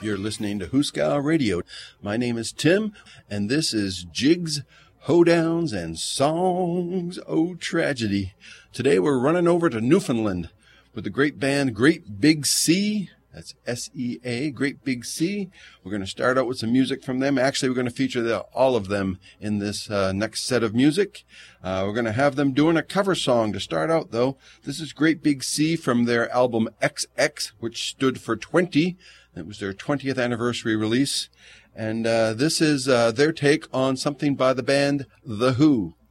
You're listening to Hooskow Radio. My name is Tim, and this is Jigs, Hoedowns, and Songs O' Tragedy. Today we're running over to Newfoundland with the great band Great Big Sea. That's S-E-A, Great Big Sea. We're going to start out with some music from them. Actually, we're going to feature all of them in this next set of music. We're going to have them doing a cover song to start out, though. This is Great Big Sea from their album XX, which stood for 20. It was their 20th anniversary release. And this is their take on something by the band The Who.